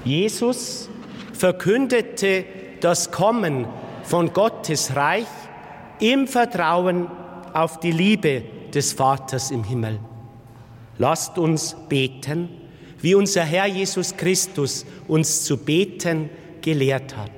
Jesus verkündete das Kommen von Gottes Reich im Vertrauen auf die Liebe des Vaters im Himmel. Lasst uns beten, wie unser Herr Jesus Christus uns zu beten gelehrt hat.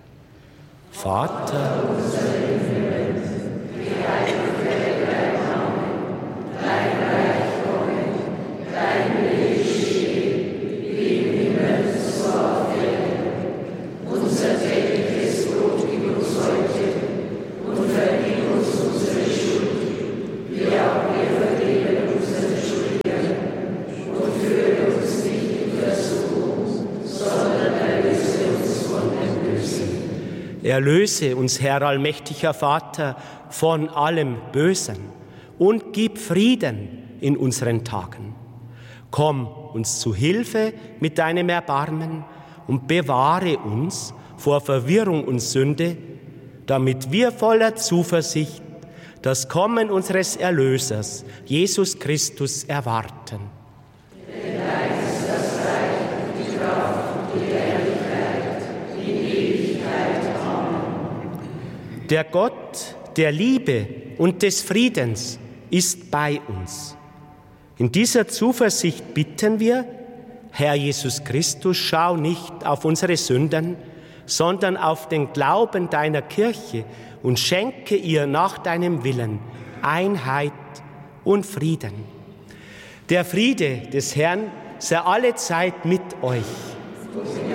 Vater unser im Himmel, geheiligt werde dein Name, dein Reich komme, dein Wille geschehe, wie im Himmel so auf Erden. Unser tägliches Brot gib uns heute und vergib uns unsere Schuld, wie auch wir vergeben unseren Schuldigern. Und führe uns nicht in Versuchung, sondern erlöse uns von dem Bösen. Erlöse uns, Herr allmächtiger Vater, von allem Bösen und gib Frieden in unseren Tagen. Komm uns zu Hilfe mit deinem Erbarmen und bewahre uns vor Verwirrung und Sünde, damit wir voller Zuversicht das Kommen unseres Erlösers, Jesus Christus, erwarten. Denn dein ist das Reich, die Kraft und die Herrlichkeit in Ewigkeit. Amen. Der Gott der Liebe und des Friedens ist bei uns. In dieser Zuversicht bitten wir, Herr Jesus Christus, schau nicht auf unsere Sünden, sondern auf den Glauben deiner Kirche und schenke ihr nach deinem Willen Einheit und Frieden. Der Friede des Herrn sei allezeit mit euch.